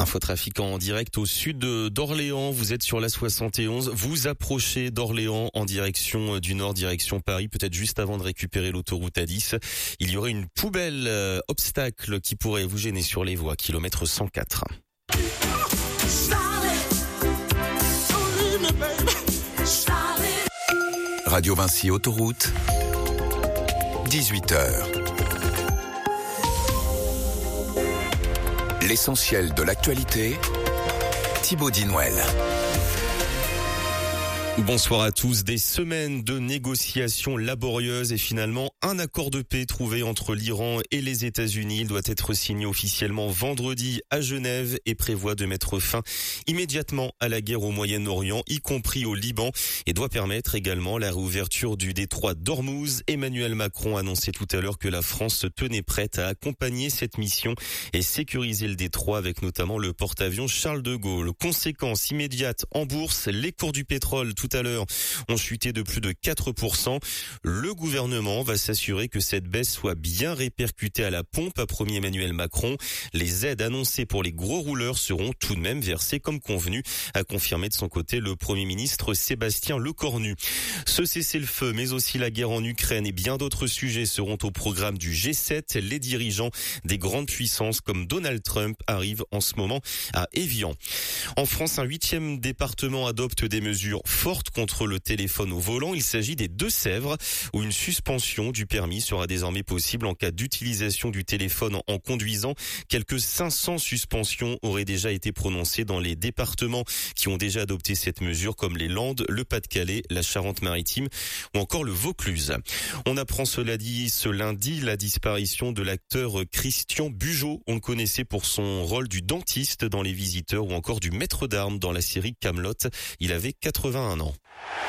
Infotrafic en direct au sud d'Orléans. Vous êtes sur la 71. Vous approchez d'Orléans en direction du nord, direction Paris. Peut-être juste avant de récupérer l'autoroute A10. Il y aurait une poubelle obstacle qui pourrait vous gêner sur les voies. Kilomètre 104. Radio Vinci Autoroute, 18h. L'essentiel de l'actualité, Thibaut Dinouel. Bonsoir à tous. Des semaines de négociations laborieuses et finalement un accord de paix trouvé entre l'Iran et les États-Unis. Il doit être signé officiellement vendredi à Genève et prévoit de mettre fin immédiatement à la guerre au Moyen-Orient, y compris au Liban, et doit permettre également la réouverture du détroit d'Ormuz. Emmanuel Macron a annoncé tout à l'heure que la France se tenait prête à accompagner cette mission et sécuriser le détroit avec notamment le porte-avions Charles de Gaulle. Conséquence immédiate en bourse, les cours du pétrole tout à l'heure ont chuté de plus de 4%. Le gouvernement va s'assurer que cette baisse soit bien répercutée à la pompe, a promis Emmanuel Macron. Les aides annoncées pour les gros rouleurs seront tout de même versées comme convenu, a confirmé de son côté le Premier ministre Sébastien Lecornu. Ce cessez-le-feu, mais aussi la guerre en Ukraine et bien d'autres sujets seront au programme du G7. Les dirigeants des grandes puissances comme Donald Trump arrivent en ce moment à Évian. En France, un 8e département adopte des mesures fortes contre le téléphone au volant. Il s'agit des Deux-Sèvres où une suspension du permis sera désormais possible en cas d'utilisation du téléphone en conduisant. Quelques 500 suspensions auraient déjà été prononcées dans les départements qui ont déjà adopté cette mesure comme les Landes, le Pas-de-Calais, la Charente-Maritime ou encore le Vaucluse. On apprend cela dit ce lundi la disparition de l'acteur Christian Bugeaud. On le connaissait pour son rôle du dentiste dans Les Visiteurs ou encore du maître d'armes dans la série Kaamelott. Il avait 81 ans.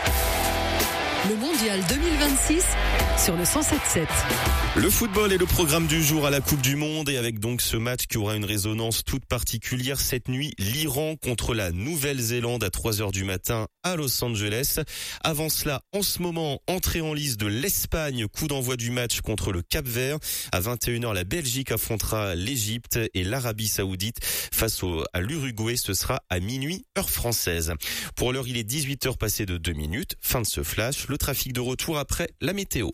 Le Mondial 2026 sur le 107.7. Le football est le programme du jour à la Coupe du Monde et avec donc ce match qui aura une résonance toute particulière cette nuit, l'Iran contre la Nouvelle-Zélande à 3h du matin à Los Angeles. Avant cela, en ce moment, entrée en lice de l'Espagne, coup d'envoi du match contre le Cap-Vert. À 21h, la Belgique affrontera l'Égypte et l'Arabie Saoudite face à l'Uruguay. Ce sera à minuit, heure française. Pour l'heure, il est 18h passé de 2 minutes. Fin de ce flash. Le trafic de retour après la météo.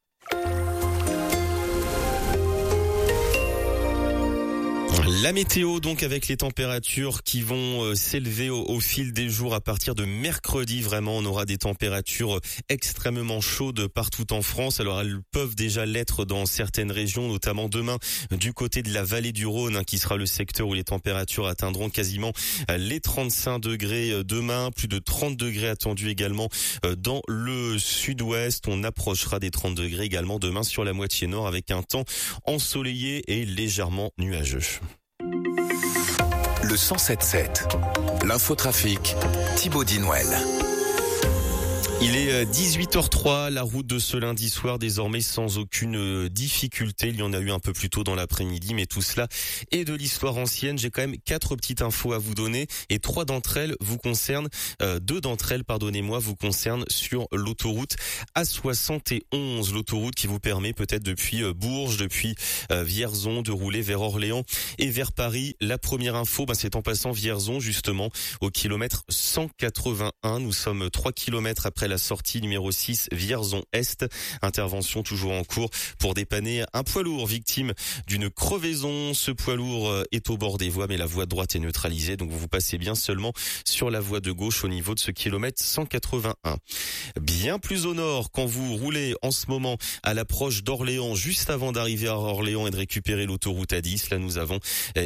La météo donc avec les températures qui vont s'élever au fil des jours à partir de mercredi. Vraiment, on aura des températures extrêmement chaudes partout en France. Alors elles peuvent déjà l'être dans certaines régions, notamment demain du côté de la vallée du Rhône, qui sera le secteur où les températures atteindront quasiment les 35 degrés demain. Plus de 30 degrés attendus également dans le sud-ouest. On approchera des 30 degrés également demain sur la moitié nord avec un temps ensoleillé et légèrement nuageux. Le 107.7, l'infotrafic, Thibaut Dinouel. Il est 18h03, la route de ce lundi soir désormais sans aucune difficulté. Il y en a eu un peu plus tôt dans l'après-midi, mais tout cela est de l'histoire ancienne. J'ai quand même 4 petites infos à vous donner et 2 d'entre elles vous concernent vous concernent sur l'autoroute A71. L'autoroute qui vous permet peut-être depuis Bourges, depuis Vierzon de rouler vers Orléans et vers Paris. La première info, c'est en passant Vierzon justement au kilomètre 181. Nous sommes 3 kilomètres après la sortie numéro 6 Vierzon-Est. Intervention toujours en cours pour dépanner un poids lourd victime d'une crevaison. Ce poids lourd est au bord des voies, mais la voie de droite est neutralisée. Donc vous passez bien seulement sur la voie de gauche au niveau de ce kilomètre 181. Bien plus au nord, quand vous roulez en ce moment à l'approche d'Orléans, juste avant d'arriver à Orléans et de récupérer l'autoroute A10, là nous avons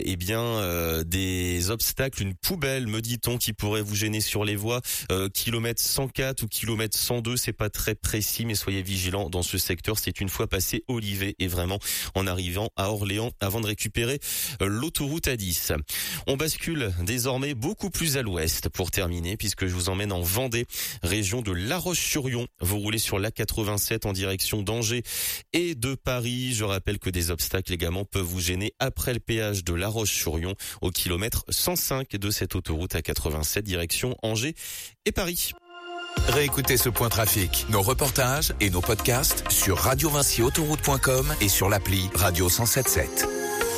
des obstacles, une poubelle, me dit-on, qui pourrait vous gêner sur les voies. Kilomètre 104 ou kilomètre 102, c'est pas très précis, mais soyez vigilants dans ce secteur. C'est une fois passé Olivet et vraiment en arrivant à Orléans avant de récupérer l'autoroute A10. On bascule désormais beaucoup plus à l'ouest pour terminer, puisque je vous emmène en Vendée, région de La Roche-sur-Yon. Vous roulez sur l'A87 en direction d'Angers et de Paris. Je rappelle que des obstacles également peuvent vous gêner après le péage de La Roche-sur-Yon au kilomètre 105 de cette autoroute A87 direction Angers et Paris. Réécoutez ce point trafic, nos reportages et nos podcasts sur radiovinciautoroute.com et sur l'appli Radio 107.7.